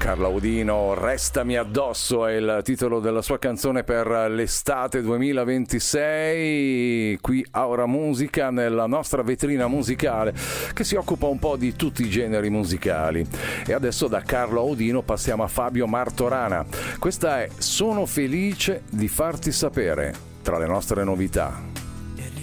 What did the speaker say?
Carlo Audino, Restami addosso è il titolo della sua canzone per l'estate 2026, qui Aura Musica, nella nostra vetrina musicale che si occupa un po' di tutti i generi musicali. E adesso da Carlo Audino passiamo a Fabio Martorana. Questa è Sono felice di farti sapere, tra le nostre novità.